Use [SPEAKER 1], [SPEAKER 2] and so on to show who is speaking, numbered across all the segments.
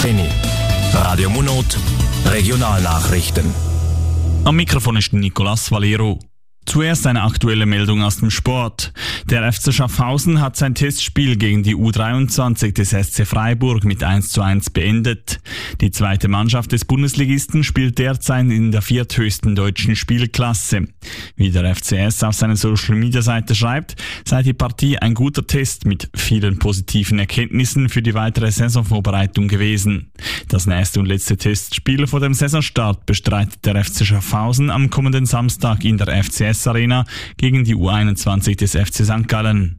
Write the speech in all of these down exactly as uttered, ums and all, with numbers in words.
[SPEAKER 1] Penny. Radio Munot, Regionalnachrichten.
[SPEAKER 2] Am Mikrofon ist Nicolas Valero. Zuerst eine aktuelle Meldung aus dem Sport. Der F C Schaffhausen hat sein Testspiel gegen die U dreiundzwanzig des S C Freiburg mit eins zu eins beendet. Die zweite Mannschaft des Bundesligisten spielt derzeit in der vierthöchsten deutschen Spielklasse. Wie der F C S auf seiner Social-Media-Seite schreibt, sei die Partie ein guter Test mit vielen positiven Erkenntnissen für die weitere Saisonvorbereitung gewesen. Das nächste und letzte Testspiel vor dem Saisonstart bestreitet der F C Schaffhausen am kommenden Samstag in der F C S Arena gegen die U einundzwanzig des F C Sankt Gallen.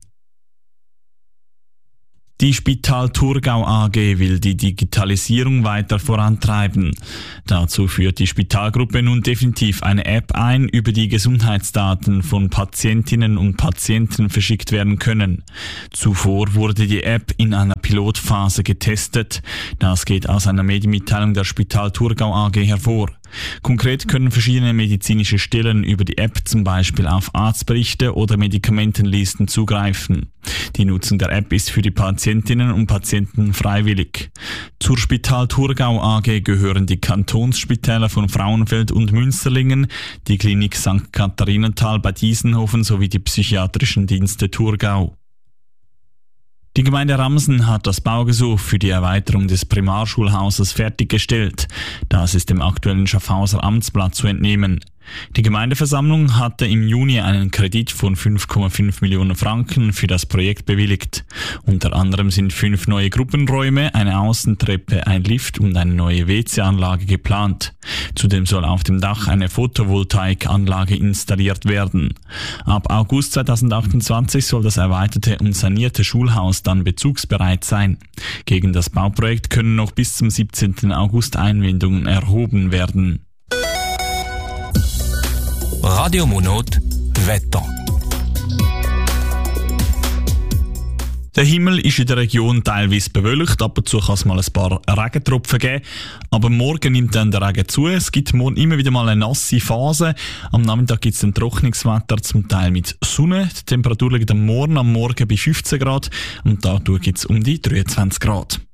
[SPEAKER 2] Die Spital Thurgau A G will die Digitalisierung weiter vorantreiben. Dazu führt die Spitalgruppe nun definitiv eine App ein, über die Gesundheitsdaten von Patientinnen und Patienten verschickt werden können. Zuvor wurde die App in einer Pilotphase getestet. Das geht aus einer Medienmitteilung der Spital Thurgau A G hervor. Konkret können verschiedene medizinische Stellen über die App zum Beispiel auf Arztberichte oder Medikamentenlisten zugreifen. Die Nutzung der App ist für die Patientinnen und Patienten freiwillig. Zur Spital Thurgau A G gehören die Kantonsspitäler von Frauenfeld und Münsterlingen, die Klinik Sankt Katharinenthal bei Diessenhofen sowie die psychiatrischen Dienste Thurgau. Die Gemeinde Ramsen hat das Baugesuch für die Erweiterung des Primarschulhauses fertiggestellt. Das ist dem aktuellen Schaffhauser Amtsblatt zu entnehmen. Die Gemeindeversammlung hatte im Juni einen Kredit von fünf Komma fünf Millionen Franken für das Projekt bewilligt. Unter anderem sind fünf neue Gruppenräume, eine Außentreppe, ein Lift und eine neue W C-Anlage geplant. Zudem soll auf dem Dach eine Photovoltaikanlage installiert werden. Ab August zweitausendachtundzwanzig soll das erweiterte und sanierte Schulhaus dann bezugsbereit sein. Gegen das Bauprojekt können noch bis zum siebzehnten August Einwendungen erhoben werden.
[SPEAKER 1] Radio Munot, Wetter.
[SPEAKER 2] Der Himmel ist in der Region teilweise bewölkt, ab und zu kann es mal ein paar Regentropfen geben. Aber morgen nimmt dann der Regen zu. Es gibt morgen immer wieder mal eine nasse Phase. Am Nachmittag gibt es ein trockenes Wetter, zum Teil mit Sonne. Die Temperatur liegt am Morgen am Morgen bei fünfzehn Grad und dadurch gibt es um die dreiundzwanzig Grad.